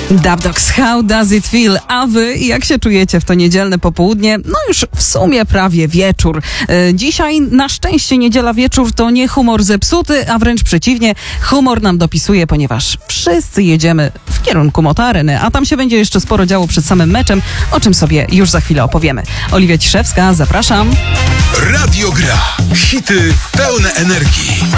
Dubdogs, how does it feel? A wy jak się czujecie w to niedzielne popołudnie? No już w sumie prawie wieczór. Dzisiaj na szczęście niedziela wieczór to nie humor zepsuty, a wręcz przeciwnie, humor nam dopisuje, ponieważ wszyscy jedziemy w kierunku Motoareny, a tam się będzie jeszcze sporo działo przed samym meczem, o czym sobie już za chwilę opowiemy. Oliwia Ciszewska, zapraszam. Radio Gra. Hity pełne energii.